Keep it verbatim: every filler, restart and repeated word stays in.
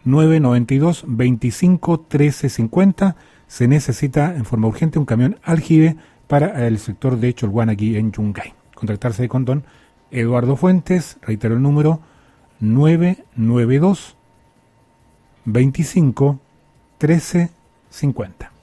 nueve nueve dos, veinticinco, trece cincuenta. Se necesita en forma urgente un camión aljibe para el sector de Cholguán aquí en Yungay. Contactarse con don Eduardo Fuentes, reitero el número nueve nueve dos, veinticinco, trece cincuenta.